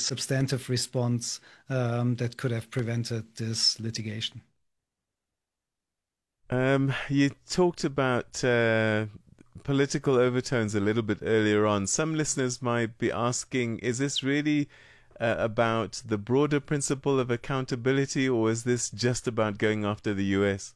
substantive response that could have prevented this litigation. You talked about political overtones a little bit earlier on. Some listeners might be asking, is this really about the broader principle of accountability, or is this just about going after the US?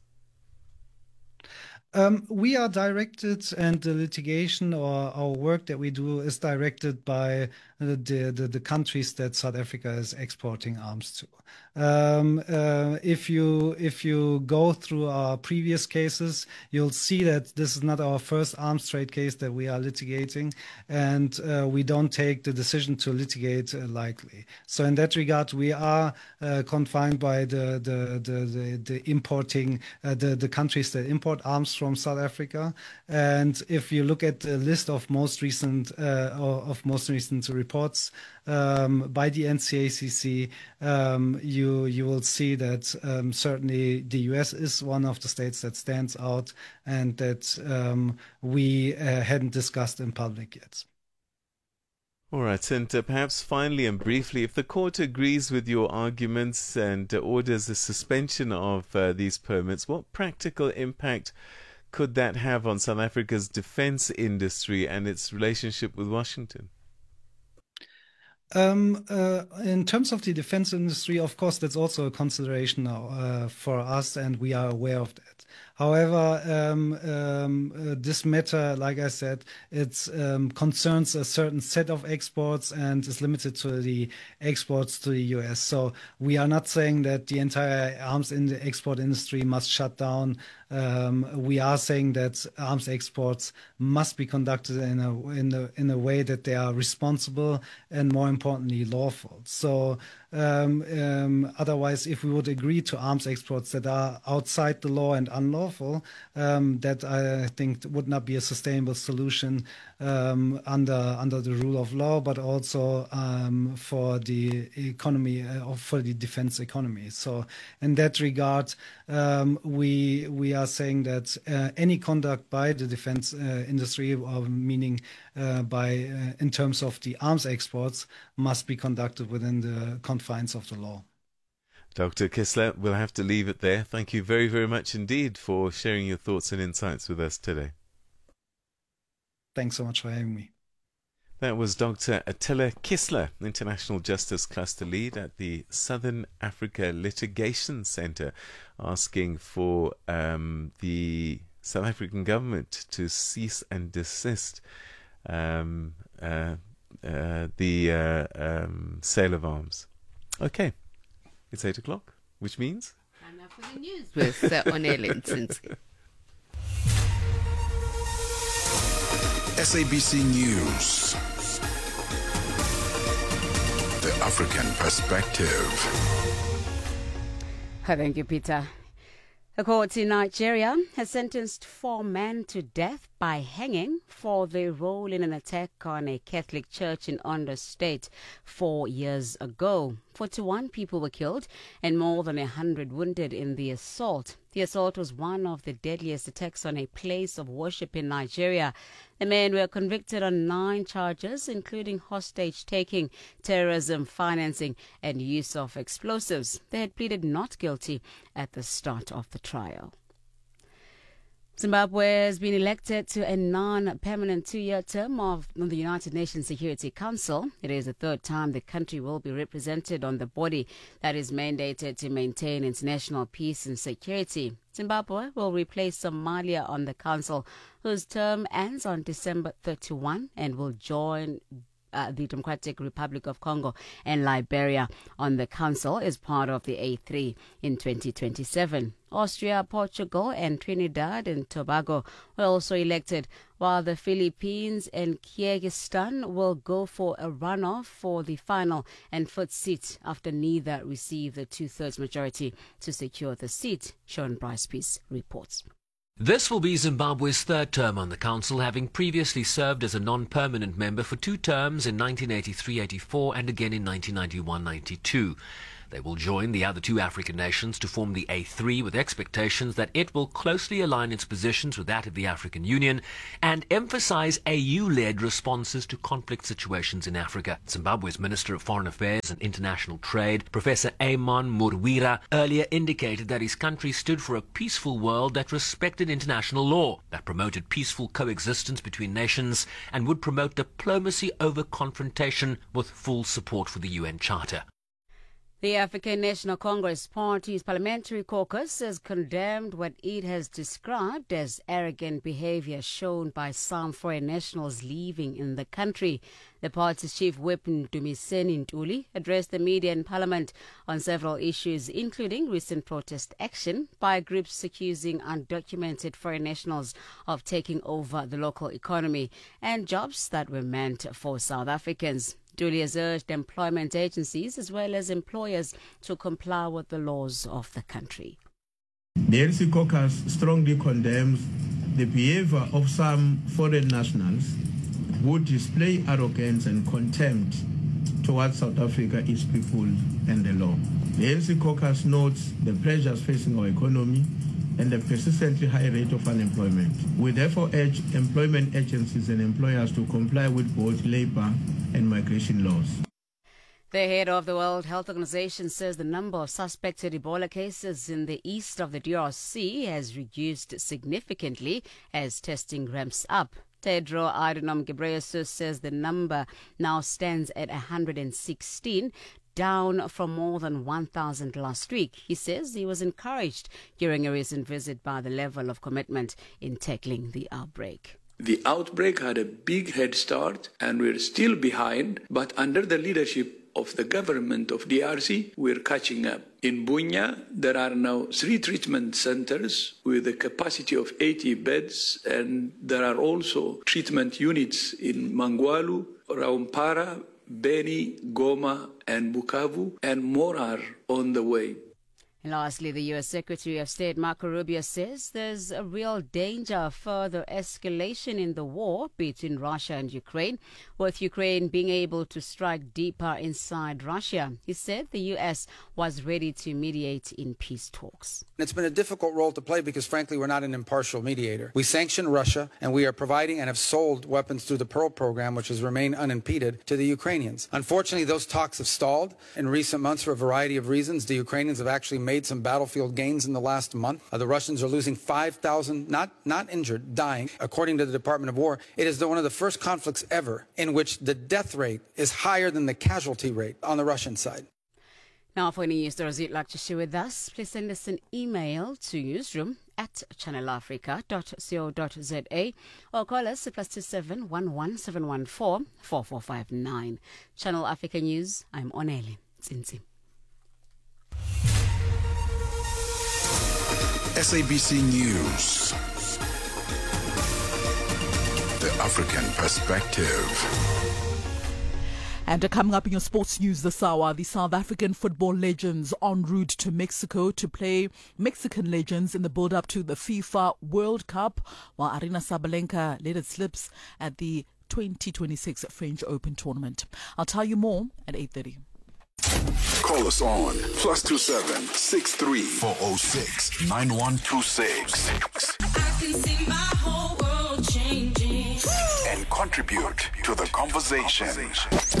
We are directed, and the litigation or our work that we do is directed by the countries that South Africa is exporting arms to. If you go through our previous cases, you'll see that this is not our first arms trade case that we are litigating, and we don't take the decision to litigate lightly. So in that regard, we are confined by the importing the countries that import arms from South Africa. And if you look at the list of most recent reports by the NCACC, you will see that certainly the US is one of the states that stands out, and that we hadn't discussed in public yet. All right, and perhaps finally and briefly, if the court agrees with your arguments and orders the suspension of these permits, what practical impact could that have on South Africa's defense industry and its relationship with Washington? In terms of the defense industry, of course, that's also a consideration for us, and we are aware of that. However, this matter, like I said, it concerns a certain set of exports and is limited to the exports to the US. So we are not saying that the entire arms in the export industry must shut down. We are saying that arms exports must be conducted in a way that they are responsible and, more importantly, lawful. So otherwise, if we would agree to arms exports that are outside the law and unlawful, that I think would not be a sustainable solution under the rule of law, but also for the economy, or for the defense economy. So in that regard, we are saying that any conduct by the defense industry, meaning in terms of the arms exports, must be conducted within the confines of the law. Dr. Kissler, we'll have to leave it there. Thank you very, very much indeed for sharing your thoughts and insights with us today. Thanks so much for having me. That was Dr. Attila Kissler, International Justice Cluster Lead at the Southern Africa Litigation Centre, asking for the South African government to cease and desist the sale of arms. Okay, it's 8 o'clock, which means... Time now for the news with Onele Nsinsi. SABC News. The African Perspective. Thank you, Peter. A court in Nigeria has sentenced 4 men to death by hanging for their role in an attack on a Catholic church in Ondo State 4 years ago. 41 people were killed and more than 100 wounded in the assault. The assault was one of the deadliest attacks on a place of worship in Nigeria. The men were convicted on 9 charges, including hostage-taking, terrorism, financing, and use of explosives. They had pleaded not guilty at the start of the trial. Zimbabwe has been elected to a non-permanent 2-year term on the United Nations Security Council. It is the 3rd time the country will be represented on the body that is mandated to maintain international peace and security. Zimbabwe will replace Somalia on the council, whose term ends on December 31, and will join the Democratic Republic of Congo and Liberia on the council as part of the A3 in 2027. Austria, Portugal and Trinidad and Tobago were also elected, while the Philippines and Kyrgyzstan will go for a runoff for the final and 5th seat after neither received the 2/3 majority to secure the seat. Sean Bryce-Peace reports. This will be Zimbabwe's 3rd term on the council, having previously served as a non-permanent member for 2 terms in 1983-84 and again in 1991-92. They will join the other two African nations to form the A3, with expectations that it will closely align its positions with that of the African Union and emphasize AU-led responses to conflict situations in Africa. Zimbabwe's Minister of Foreign Affairs and International Trade, Professor Amon Murwira, earlier indicated that his country stood for a peaceful world that respected international law, that promoted peaceful coexistence between nations, and would promote diplomacy over confrontation with full support for the UN Charter. The African National Congress Party's parliamentary caucus has condemned what it has described as arrogant behavior shown by some foreign nationals leaving in the country. The party's chief whip, Dumiseni Ntuli, addressed the media in parliament on several issues, including recent protest action by groups accusing undocumented foreign nationals of taking over the local economy and jobs that were meant for South Africans. Ntuli has urged employment agencies as well as employers to comply with the laws of the country. The ANC caucus strongly condemns the behavior of some foreign nationals who display arrogance and contempt towards South Africa, its people and the law. The ANC caucus notes the pressures facing our economy and the persistently high rate of unemployment. We therefore urge employment agencies and employers to comply with both labor and migration laws. The head of the World Health Organization says the number of suspected Ebola cases in the east of the DRC has reduced significantly as testing ramps up. Tedros Adhanom Ghebreyesus says the number now stands at 116, down from more than 1,000 last week. He says he was encouraged during a recent visit by the level of commitment in tackling the outbreak. The outbreak had a big head start and we're still behind, but under the leadership of the government of DRC, we're catching up. In Bunia, there are now 3 treatment centers with a capacity of 80 beds, and there are also treatment units in Mangwalu, Raumpara, Beni, Goma, and Bukavu, and more are on the way. And lastly, the U.S. Secretary of State Marco Rubio says there's a real danger of further escalation in the war between Russia and Ukraine, with Ukraine being able to strike deeper inside Russia. He said the U.S. was ready to mediate in peace talks. It's been a difficult role to play because, frankly, we're not an impartial mediator. We sanction Russia, and we are providing and have sold weapons through the Pearl program, which has remained unimpeded, to the Ukrainians. Unfortunately, those talks have stalled in recent months for a variety of reasons. The Ukrainians have actually made some battlefield gains in the last month. The Russians are losing 5,000, not injured, dying. According to the Department of War, it is one of the first conflicts ever in which the death rate is higher than the casualty rate on the Russian side. Now, for any news stories you'd like to share with us, please send us an email to newsroom@channelafrica.co.za or call us at +27 11 714 4459. Channel Africa News, I'm Onele Tsinzi. SABC News. The African Perspective. And coming up in your sports news this hour, the South African football legends en route to Mexico to play Mexican legends in the build-up to the FIFA World Cup, while Aryna Sabalenka let it slip at the 2026 French Open tournament. I'll tell you more at 8:30. Call us on +27 63 406 9126. I can see my whole world changing. And contribute to the conversation.